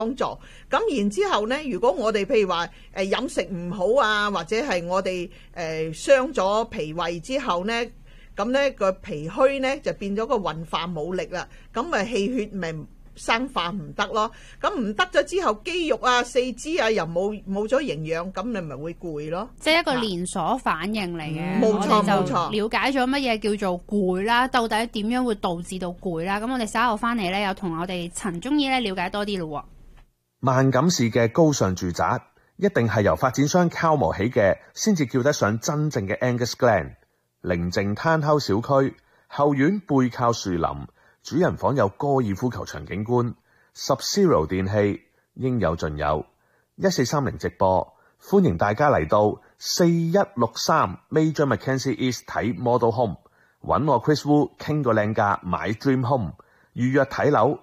幫助。咁然之後呢，如果我哋譬如話飲食唔好啊，或者係我哋傷咗脾胃之後呢，咁呢個脾虛呢就變咗個運化冇力啦，咁咪氣血咪生化唔得咯。咁唔得咗之後，肌肉啊、四肢啊又冇咗營養，咁你咪會攰咯。 即係一個連鎖反應嚟嘅。 冇錯冇錯。 了解咗乜嘢叫做攰啦，到底點樣會導致到攰啦？咁我哋稍後翻嚟咧，又同我哋陳中醫咧了解多啲咯。 萬錦市嘅高尚住宅一定係由發展商敲磨起嘅，先至叫得上真正嘅 Angus Glen。寧靜攤烤小區，後院背靠樹林，主人房有高爾夫球場景觀，Sub-Zero 電器應有盡有。1430直播，歡迎大家嚟到4163 Major Mackenzie East 睇 Model Home， 揾我 Chris Wu 傾個靚價買 Dream Home， 預約睇樓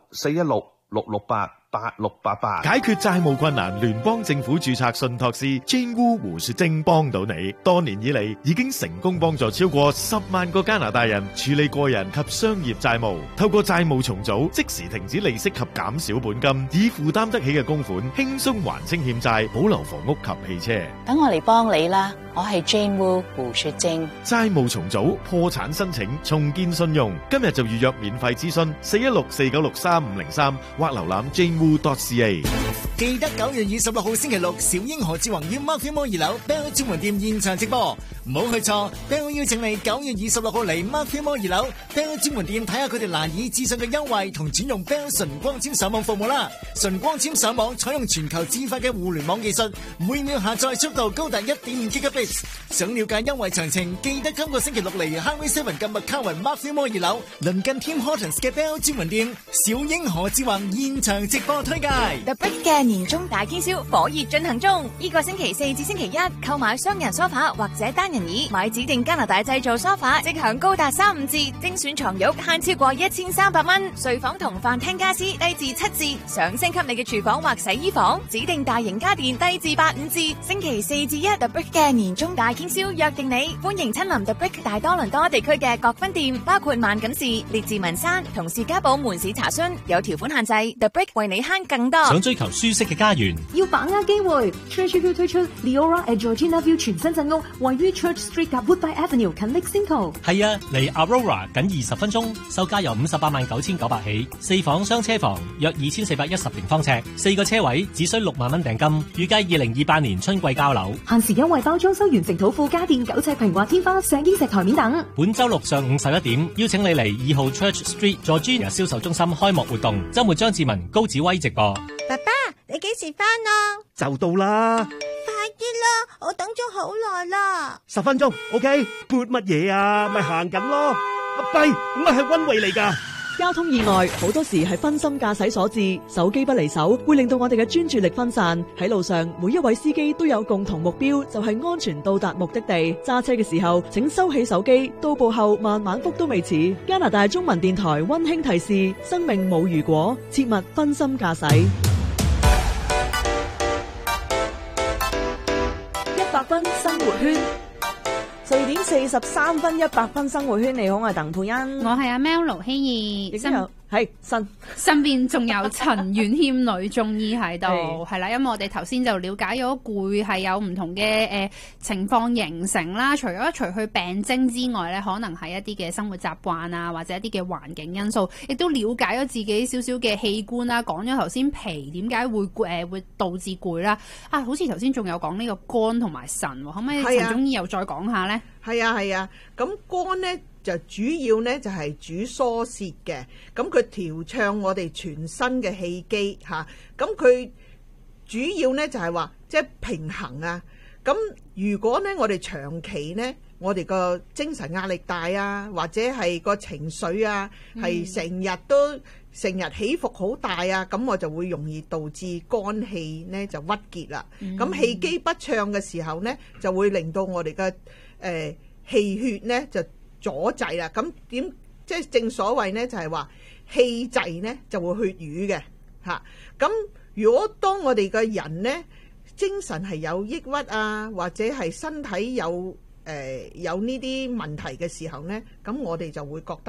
416-668-8688。 解決債務困難，聯邦政府註冊信託師 Jane Wu 胡雪晶幫到你。多年以嚟，已經成功幫助超過10萬個加拿大人處理個人及商業債務。透過債務重組，即時停止利息及減少本金，以負擔得起嘅供款，輕鬆還清欠債，保留房屋及汽車。 等我嚟幫你啦，我係 Jane Wu 胡雪晶。 債務重組、破產申請、重建信用，今日就預約免費諮詢416-496-3503或瀏覽 janewoo.ca。 記得9月26號星期六，小英何志宏於 Markham Mall 2樓 Bell 專門店現場直播，唔好去錯。Bell 邀請你9月26號嚟 Markham Mall 2樓 Bell 專門店睇下佢哋難以置信嘅優惠同轉用 Bell 純光纖上網服務啦。純光纖上網採用全球自發嘅互聯網技術，每秒下載速度高達 1.5 Gigabits。想了解優惠詳情，記得今個星期六嚟 Highway 7近麥卡雲 Markham Mall 2樓鄰近 Tim Hortons 嘅 Bell 專門店，小英何志宏現場直播推介。 The Brick 嘅年終大傾銷火熱進行中，呢個星期4至星期1購買雙人梳化或者單人椅，買指定加拿大製造梳化即享高達3、5折，精選床褥慳超過1300蚊，睡房同飯廳家私低至7折，想升級你嘅廚房或洗衣房，指定大型家電低至8、5折。星期4至1 The Brick 嘅年終大傾銷約定你，歡迎親臨 The Brick 大多倫多地區嘅各分店，包括萬錦市、列治文山同士嘉堡門市查詢，有條款限制。The Brick 為你慳更多。 想追求舒適嘅家園， 要把握機會。Church 推出 Leora at Georgina View 全新鎮屋，位於 Church Street 及 Woodbine Avenue 近 Lake Simcoe。 係啊，嚟 Aurora 僅20分鐘，售價由589900起，4房雙車房，約2410平方尺，4個車位，只需6萬蚊訂金，預計2028年春季交樓。 限時優惠包裝修完成土庫家電9尺平滑天花、石英石台面等。 本周六上午11點，邀請你嚟2號 Church Street Georgina 銷售中心開幕活動，周末張志文、高子威直播。 爸爸，你幾時返啊？ 就到啦。 快啲啦，我等咗好耐啦。 10分鐘 ，OK？ 撥乜嘢啊？咪行緊咯。弊，我係溫慧嚟㗎。 交通意外好多時係分心駕駛所致，手機不離手會令到我哋嘅專注力分散。喺路上，每一位司機都有共同目標，就係安全到達目的地。揸車嘅時候，請收起手機，到步後慢慢覆都未遲。加拿大中文電台溫馨提示：生命冇如果，切勿分心駕駛。100分生活圈。4點43分，100分生活圈。你好，我係鄧佩欣， 我係阿 Mel 盧希怡， 亦都有係身邊仲有陳婉謙女中醫喺度，係啦，因為我哋頭先就了解咗攰係有唔同嘅情況形成啦，除去病徵之外咧，可能係一啲嘅生活習慣啊，或者一啲嘅環境因素，亦都了解咗自己少少嘅器官啦，講咗頭先脾點解會導致攰啦，啊，好似頭先仲有講呢個肝同埋腎，可唔可以陳中醫又再講下咧？ 係啊，咁肝咧就主要咧就係主疏泄嘅，咁佢調暢我哋全身嘅氣機嚇，咁佢主要咧就係話即係平衡啊。咁如果咧我哋長期咧，我哋個精神壓力大啊，或者係個情緒啊，係成日起伏好大啊，咁我就會容易導致肝氣咧就鬱結啦。咁氣機不暢嘅時候咧，就會令到我哋嘅氣血咧就阻滯啦。咁即係正所謂咧，就係話氣滯咧就會血瘀嘅嚇。咁如果當我哋嘅人咧精神係有抑鬱啊，或者係身體有呢啲問題嘅時候咧，咁我哋就會覺得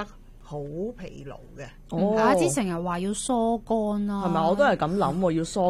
好疲勞嘅。 之前又話要疏肝啦， 係咪？我都係咁諗喎，要疏